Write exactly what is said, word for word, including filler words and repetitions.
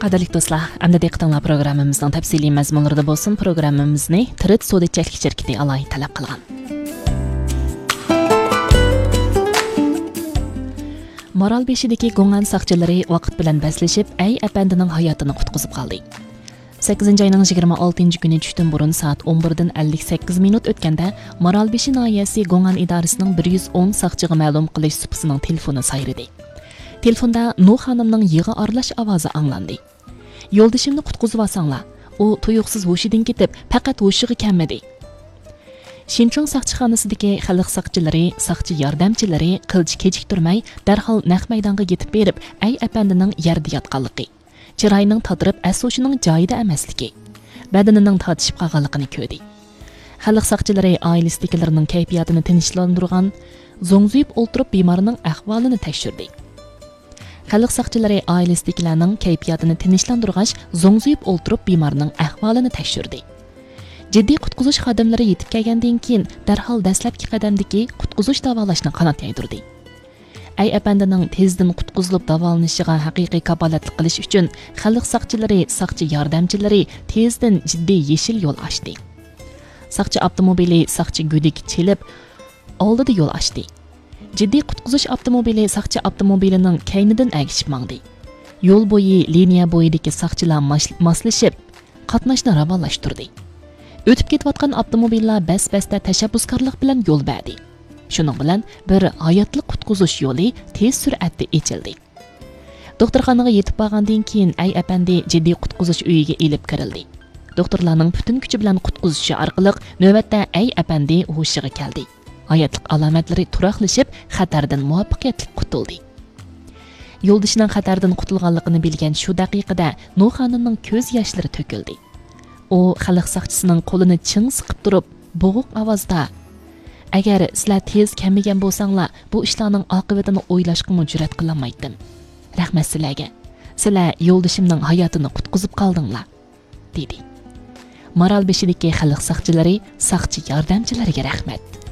Qadrli do'stlar, endi diqqatinglar programmamizning tafsiliy mazmunlarida bo'lsin. Programmamizni Tirit Sodetchilik shirkati alohida talab qilgan. Maralbeshidagi Go'ngan saqchilari vaqt bilan baslashib, Ay apandining hayotini qutqizib qoldi. sakkizinchi oyning yigirma oltinchi kuni tushdan burun soat o'n birdan ellik sakkiz minut o'tganda Maralbeshi noyasi Go'ngan idorasining bir yuz o'n saqchiga ma'lum qilish supisining telefoni sayridi. Telefonda Nuh xonimning yig'i aralash ovozi anglandi. Yo'ldishimni qutqizib olsanglar, u tuyuqsiz hushidan ketib, faqat hushiga kelmadi. Shinchong saqchixonasidagi xalq saqchilari, saqchi yordamchilari qilchi kechiktirmay darhol naq maydonga yetib berib, Ay apandining yerda yotganligi, chiroyining tatirib asoshining joyida emasligi, badanining tortishib qolganligini ko'rdi. Xalq saqchilari oilasidagilarning kayfiyatini tinchlantirgan, zo'ngzuyib o'ltirib bemorning ahvolini tekshirdi. Xalq saqchilari oilasidagilarning kayfiyatini tinchlantirgach, zo'ngzuyib o'ltirib bemorning ahvolini tekshirdi. Jiddiy qutqizish xodimlari yetib kelgandan keyin darhol dastlabki qadamdagi qutqizish davolashni qanot yaydirdi. Ay apandining tezdan qutqizilib davolanishiga haqiqiy kapolatlik qilish uchun xalq saqchilari, saqchi yordamchilari tezdan jiddiy yeshil yo'l ochdi. Saqchi avtomobili saqchi go'dik chelib oldida yo'l ochdi. Jiddiy qutqizish avtomobili saqchi avtomobilining kaynidan agishib mangdi. Yo'l bo'yi liniya bo'yidagi saqchilar moslashib, qatnashni ravonlashtirdi. O'tib ketayotgan avtomobillar bas-basda tashabbuskorlik bilan yo'l berdi. Shuning bilan bir hayotlik qutqizish yo'li tez sur'atda ochildi. Doktorxonaga yetib borgandan keyin Ay apandi jiddiy qutqizish uyiga elib kirildi. Doktorlarning butun kuchi bilan qutqizishi orqali navbatda Ay apandi hushiga keldi. Hayotlik alomatlari turaqlashib, xatardan muvaffaqiyatli qutuldi. Yo'ldishining xatardan qutulganligini bilgan shu daqiqada Nuh xonimning ko'z yoshlari to'kildi. U xalq saqchisining qo'lini ching siqib turib, bo'g'iq ovozda: "Agar sizlar tez kelmagan bo'lsanglar, bu ishlarning oqibatini o'ylashga jur'at qilolmaydim. Rahmat sizlarga. Sizlar yo'ldishimning hayotini qutqizib qoldinglar", dedi. Maralbeshidagi xalq saqchilari, saqchi yordamchilariga rahmat.